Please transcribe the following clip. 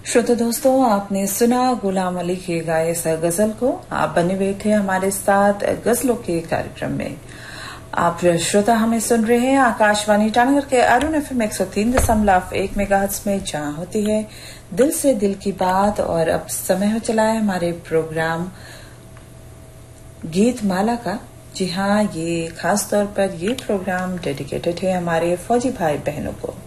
श्रोता दोस्तों, आपने सुना गुलाम अली के गाए इस गजल को। आप बने हुए थे हमारे साथ गजलों के कार्यक्रम में। आप श्रोता हमें सुन रहे हैं आकाशवाणी ईटानगर के अरुण FM 103.1 मेगाहर्ट्ज में, जहां होती है दिल से दिल की बात। और अब समय हो चला है हमारे प्रोग्राम गीत माला का। जी हाँ, ये खास तौर पर ये प्रोग्राम डेडिकेटेड है हमारे फौजी भाई बहनों को।